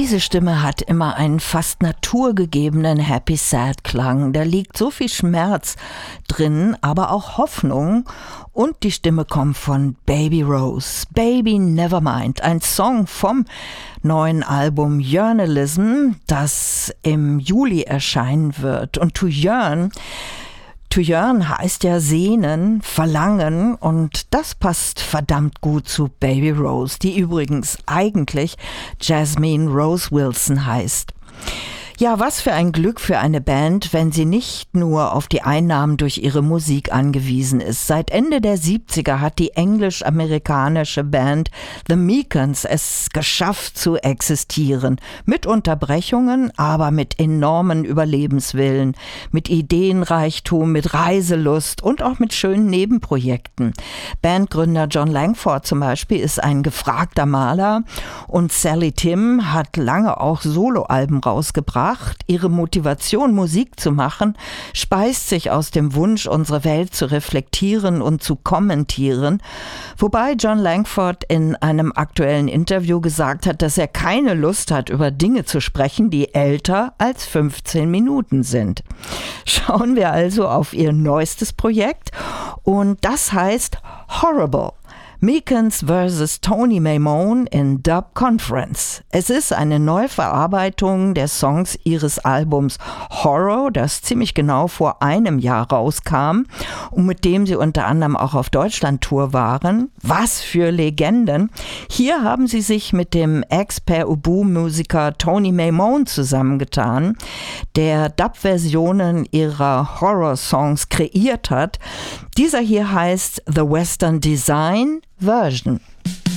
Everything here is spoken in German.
Diese Stimme hat immer einen fast naturgegebenen Happy-Sad-Klang. Da liegt so viel Schmerz drin, aber auch Hoffnung. Und die Stimme kommt von Baby Rose. Baby Nevermind, ein Song vom neuen Album Yearnalism, das im Juli erscheinen wird. Und To Yearn heißt ja sehnen, verlangen, und das passt verdammt gut zu Baby Rose, die übrigens eigentlich Jasmine Rose Wilson heißt. Ja, was für ein Glück für eine Band, wenn sie nicht nur auf die Einnahmen durch ihre Musik angewiesen ist. Seit Ende der 70er hat die englisch-amerikanische Band The Mekons es geschafft zu existieren. Mit Unterbrechungen, aber mit enormen Überlebenswillen, mit Ideenreichtum, mit Reiselust und auch mit schönen Nebenprojekten. Bandgründer John Langford zum Beispiel ist ein gefragter Maler und Sally Tim hat lange auch Soloalben rausgebracht. Ihre Motivation, Musik zu machen, speist sich aus dem Wunsch, unsere Welt zu reflektieren und zu kommentieren. Wobei John Langford in einem aktuellen Interview gesagt hat, dass er keine Lust hat, über Dinge zu sprechen, die älter als 15 Minuten sind. Schauen wir also auf ihr neuestes Projekt, und das heißt Horrible. Mekons vs. Tony Mamone in Dub Conference. Es ist eine Neuverarbeitung der Songs ihres Albums Horror, das ziemlich genau vor einem Jahr rauskam und mit dem sie unter anderem auch auf Deutschland-Tour waren. Was für Legenden! Hier haben sie sich mit dem Ex-Per-Ubu-Musiker Tony Mamone zusammengetan, der Dub-Versionen ihrer Horror-Songs kreiert hat. Dieser hier heißt The Western Design Version.